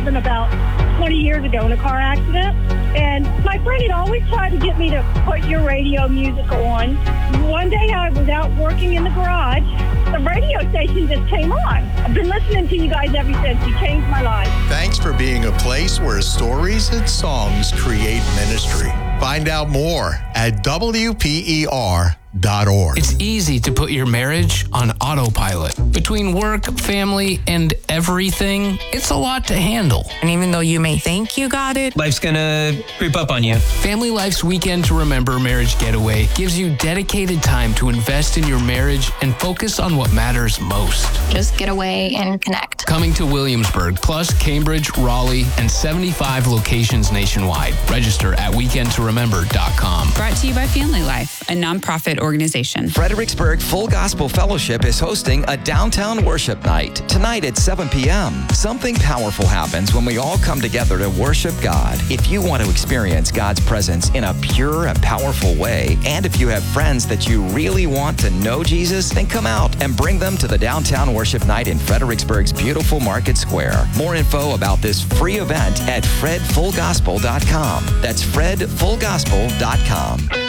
husband about 20 years ago in a car accident. And my friend had always tried to get me to put your radio music on. One day I was out working in the garage. The radio station just came on. I've been listening to you guys ever since. You changed my life. Thanks for being a place where stories and songs create ministry. Find out more at WPER.org. It's easy to put your marriage on autopilot. Between work, family, and everything, it's a lot to handle. And even though you may think you got it, life's gonna creep up on you. Family Life's Weekend to Remember Marriage Getaway gives you dedicated time to invest in your marriage and focus on what matters most. Just get away and connect. Coming to Williamsburg, plus Cambridge, Raleigh, and 75 locations nationwide. Register at weekendtoremember.com. Brought to you by Family Life, a nonprofit organization. Fredericksburg Full Gospel Fellowship is hosting a downtown worship night tonight at 7 p.m. Something powerful happens when we all come together to worship God. If you want to experience God's presence in a pure and powerful way, and if you have friends that you really want to know Jesus, then come out and bring them to the downtown worship night in Fredericksburg's beautiful Market Square. More info about this free event at fredfullgospel.com. That's fredfullgospel.com.